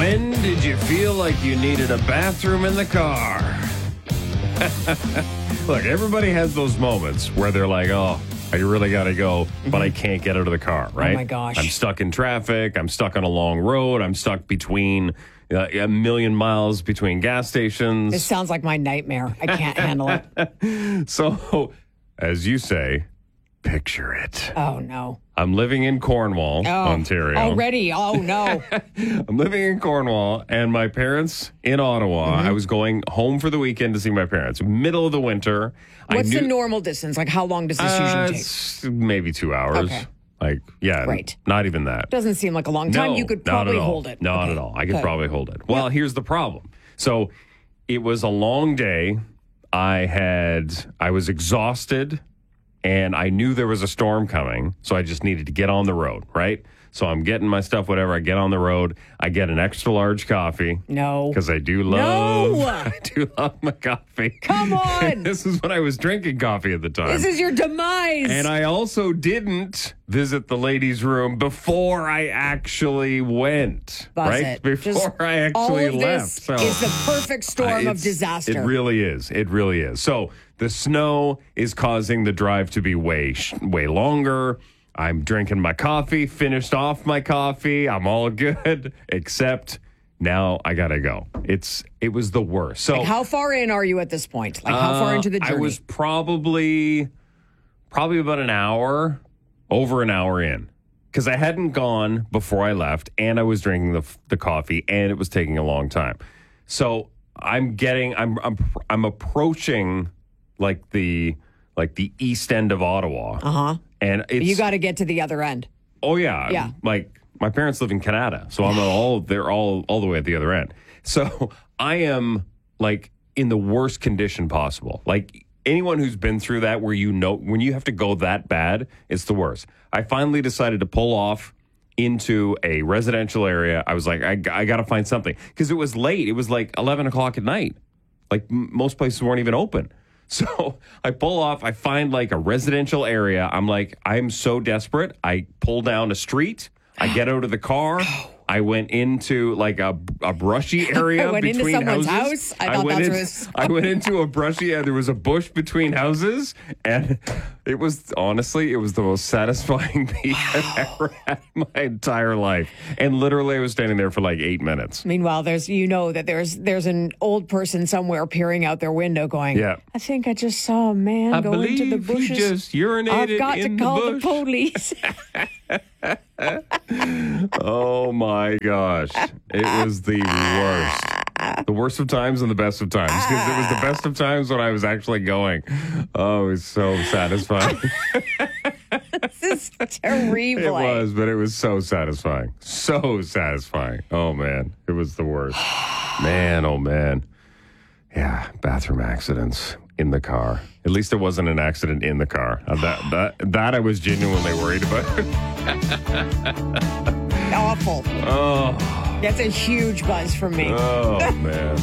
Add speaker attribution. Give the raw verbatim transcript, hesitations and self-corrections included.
Speaker 1: When did you feel like you needed a bathroom in the car? Look, everybody has those moments where they're like, oh, I really got to go, but mm-hmm. I can't get out of the car, right?
Speaker 2: Oh, my gosh.
Speaker 1: I'm stuck in traffic. I'm stuck on a long road. I'm stuck between uh, a million miles between gas stations.
Speaker 2: This sounds like my nightmare. I can't handle it.
Speaker 1: So, as you say, picture it.
Speaker 2: Oh, no.
Speaker 1: I'm living in Cornwall,
Speaker 2: oh,
Speaker 1: Ontario.
Speaker 2: Already? Oh, no.
Speaker 1: I'm living in Cornwall, and my parents in Ottawa. Mm-hmm. I was going home for the weekend to see my parents. Middle of the winter.
Speaker 2: What's
Speaker 1: I knew,
Speaker 2: the normal distance? Like, how long does this
Speaker 1: uh,
Speaker 2: usually take?
Speaker 1: Maybe two hours.
Speaker 2: Okay.
Speaker 1: Like, yeah,
Speaker 2: right.
Speaker 1: Not even that.
Speaker 2: Doesn't seem like a long time.
Speaker 1: No,
Speaker 2: you could probably
Speaker 1: not at all.
Speaker 2: hold it.
Speaker 1: Not
Speaker 2: okay.
Speaker 1: at all. I could
Speaker 2: Good.
Speaker 1: probably hold it. Well,
Speaker 2: yep.
Speaker 1: Here's the problem. So it was a long day. I had, I was exhausted. And I knew there was a storm coming, so I just needed to get on the road, right? So I'm getting my stuff, whatever. I get on the road. I get an extra large coffee.
Speaker 2: No.
Speaker 1: Because I do love,
Speaker 2: no.
Speaker 1: I do love my coffee.
Speaker 2: Come on.
Speaker 1: This is when I was drinking coffee at the time.
Speaker 2: This is your demise.
Speaker 1: And I also didn't visit the ladies' room before I actually went.
Speaker 2: Buzz
Speaker 1: right?
Speaker 2: It.
Speaker 1: Before
Speaker 2: Just
Speaker 1: I actually
Speaker 2: all of
Speaker 1: left.
Speaker 2: This
Speaker 1: so,
Speaker 2: is the perfect storm
Speaker 1: uh,
Speaker 2: of disaster.
Speaker 1: It really is. It really is. So the snow is causing the drive to be way, way longer. I'm drinking my coffee, finished off my coffee. I'm all good, except now I gotta go. It's it was the worst. So
Speaker 2: like how far in are you at this point? Like how far
Speaker 1: uh,
Speaker 2: into the journey?
Speaker 1: I was probably probably about an hour, over an hour in, because I hadn't gone before I left, and I was drinking the the coffee, and it was taking a long time. So I'm getting, I'm I'm I'm approaching like the like the east end of Ottawa.
Speaker 2: Uh huh.
Speaker 1: And it's,
Speaker 2: you got to get to the other end.
Speaker 1: Oh yeah,
Speaker 2: yeah.
Speaker 1: Like my parents live in Canada, so I'm all they're all all the way at the other end. So I am like in the worst condition possible. Like anyone who's been through that, where you know when you have to go that bad, it's the worst. I finally decided to pull off into a residential area. I was like, I, I got to find something because it was late. It was like eleven o'clock at night. Like m- most places weren't even open. So I pull off, I find like a residential area. I'm like, I'm so desperate. I pull down a street. I get out of the car. I went into like a, a brushy area
Speaker 2: I went
Speaker 1: between
Speaker 2: into someone's
Speaker 1: houses.
Speaker 2: house. I thought
Speaker 1: went
Speaker 2: that
Speaker 1: in,
Speaker 2: was.
Speaker 1: I went into a brushy area. There was a bush between houses, and it was honestly, it was the most satisfying peak wow. I've ever had in my entire life. And literally, I was standing there for like eight minutes.
Speaker 2: Meanwhile, there's you know that there's there's an old person somewhere peering out their window, going,
Speaker 1: "Yeah,
Speaker 2: I think I just saw a man
Speaker 1: I
Speaker 2: go into the bushes.
Speaker 1: He just urinated
Speaker 2: I've got
Speaker 1: in
Speaker 2: to call
Speaker 1: the,
Speaker 2: the police."
Speaker 1: Oh my gosh. It was the worst. The worst of times and the best of times. Because it was the best of times when I was actually going. Oh, it was so satisfying.
Speaker 2: This is terrible.
Speaker 1: It was, but it was so satisfying. So satisfying. Oh man. It was the worst. Man, oh man. Yeah, bathroom accidents in the car. At least it wasn't an accident in the car. Uh, that that that I was genuinely worried about.
Speaker 2: Awful.
Speaker 1: Oh.
Speaker 2: That's a huge buzz from me.
Speaker 1: Oh man.